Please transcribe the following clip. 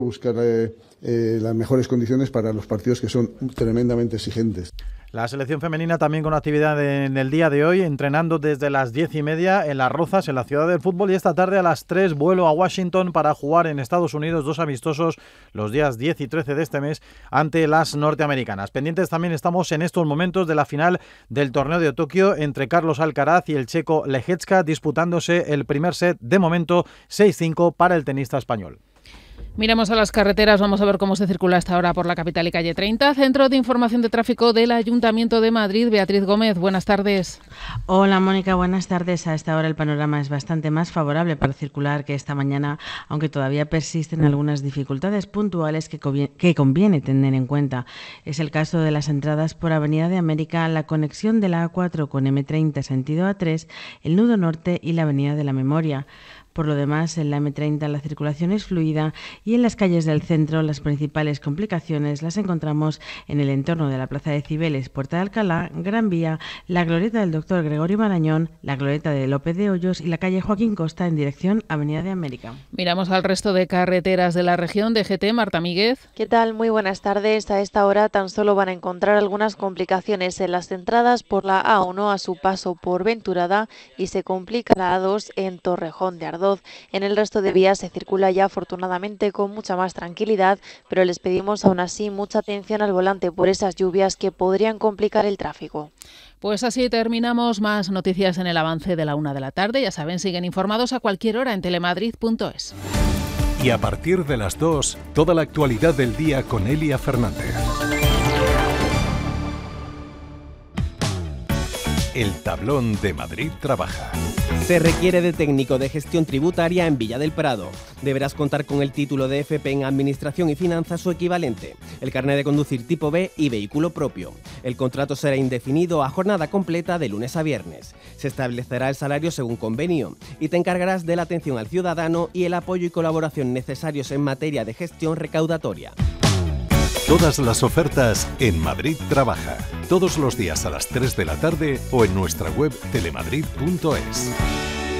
buscar las mejores condiciones para los partidos que son tremendamente exigentes. La selección femenina también con actividad en el día de hoy, entrenando desde las 10:30 en Las Rozas, en la ciudad del fútbol, y esta tarde a las 3 vuelo a Washington para jugar en Estados Unidos 2 amistosos los días 10 y 13 de este mes ante las norteamericanas. Pendientes también estamos en estos momentos de la final del torneo de Tokio entre Carlos Alcaraz y el checo Lehecka, disputándose el primer set de momento 6-5 para el tenista español. Miramos a las carreteras, vamos a ver cómo se circula hasta ahora por la capital y calle 30. Centro de Información de Tráfico del Ayuntamiento de Madrid. Beatriz Gómez, buenas tardes. Hola Mónica, buenas tardes. A esta hora el panorama es bastante más favorable para circular que esta mañana, aunque todavía persisten algunas dificultades puntuales que conviene tener en cuenta. Es el caso de las entradas por Avenida de América, la conexión de la A4 con M30 sentido A3, el nudo norte y la Avenida de la Memoria. Por lo demás, en la M30 la circulación es fluida y en las calles del centro las principales complicaciones las encontramos en el entorno de la Plaza de Cibeles, Puerta de Alcalá, Gran Vía, la glorieta del Dr. Gregorio Marañón, la glorieta de López de Hoyos y la calle Joaquín Costa en dirección Avenida de América. Miramos al resto de carreteras de la región. DGT, Marta Míguez. ¿Qué tal? Muy buenas tardes. A esta hora tan solo van a encontrar algunas complicaciones en las entradas por la A1 a su paso por Venturada y se complica la A2 en Torrejón de Ardoz. En el resto de vías se circula ya afortunadamente con mucha más tranquilidad, pero les pedimos aún así mucha atención al volante por esas lluvias que podrían complicar el tráfico. Pues así terminamos. Más noticias en el avance de la 1 de la tarde. Ya saben, siguen informados a cualquier hora en telemadrid.es. Y a partir de las 2, toda la actualidad del día con Elia Fernández. El tablón de Madrid trabaja. Se requiere de técnico de gestión tributaria en Villa del Prado. Deberás contar con el título de FP en Administración y Finanzas o equivalente, el carnet de conducir tipo B y vehículo propio. El contrato será indefinido a jornada completa de lunes a viernes. Se establecerá el salario según convenio y te encargarás de la atención al ciudadano y el apoyo y colaboración necesarios en materia de gestión recaudatoria. Todas las ofertas en Madrid Trabaja. Todos los días a las 3 de la tarde o en nuestra web telemadrid.es.